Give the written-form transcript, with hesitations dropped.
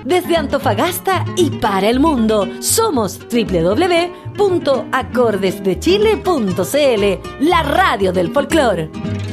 desde Antofagasta y para el mundo. Somos www.acordesdechile.cl, la radio del folclore.